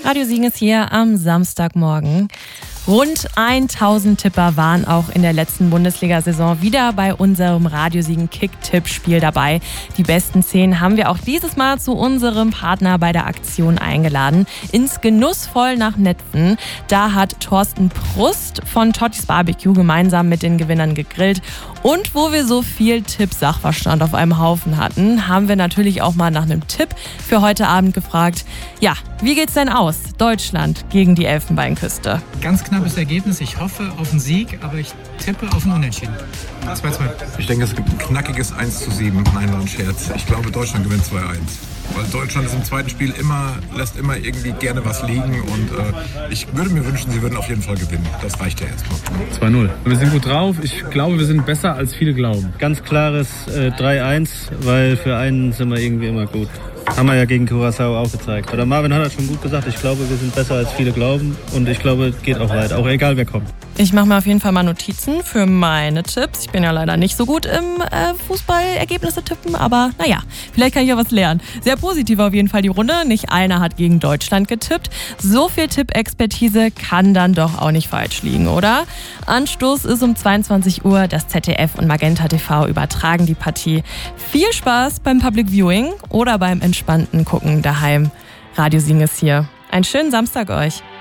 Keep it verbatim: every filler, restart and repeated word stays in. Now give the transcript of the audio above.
Radio Siegen ist hier am Samstagmorgen. Rund tausend Tipper waren auch in der letzten Bundesliga-Saison wieder bei unserem Radio Siegen Kick-Tipp-Spiel dabei. Die besten zehn haben wir auch dieses Mal zu unserem Partner bei der Aktion eingeladen. Ins Genussvoll nach Netphen. Da hat Thorsten Prust von Tottis Barbecue gemeinsam mit den Gewinnern gegrillt. Und wo wir so viel Tipp-Sachverstand auf einem Haufen hatten, haben wir natürlich auch mal nach einem Tipp für heute Abend gefragt. Ja, wie geht's denn aus? Deutschland gegen die Elfenbeinküste. Ganz knappes Ergebnis. Ich hoffe auf einen Sieg, aber ich tippe auf einen Unentschieden. zwei zwei. Ich denke, es gibt ein knackiges eins zu sieben. Nein, war ein Scherz. Ich glaube, Deutschland gewinnt zwei eins. Weil Deutschland ist im zweiten Spiel immer, lässt immer irgendwie gerne was liegen. Und äh, ich würde mir wünschen, sie würden auf jeden Fall gewinnen. Das reicht ja erstmal. zwei null. Wir sind gut drauf. Ich glaube, wir sind besser, als viele glauben. Ganz klares äh, drei eins, weil für einen sind wir irgendwie immer gut. Haben wir ja gegen Curaçao auch gezeigt. Oder Marvin hat das schon gut gesagt. Ich glaube, wir sind besser, als viele glauben. Und ich glaube, es geht auch weiter. Auch egal, wer kommt. Ich mache mir auf jeden Fall mal Notizen für meine Tipps. Ich bin ja leider nicht so gut im äh, Fußballergebnisse tippen. Aber naja, vielleicht kann ich ja was lernen. Sehr positiv auf jeden Fall die Runde. Nicht einer hat gegen Deutschland getippt. So viel Tippexpertise kann dann doch auch nicht falsch liegen, oder? Anstoß ist um zweiundzwanzig Uhr. Das Z D F und Magenta T V übertragen die Partie. Viel Spaß beim Public Viewing oder beim entspannten Gucken daheim. Radio Siegen ist hier. Einen schönen Samstag euch.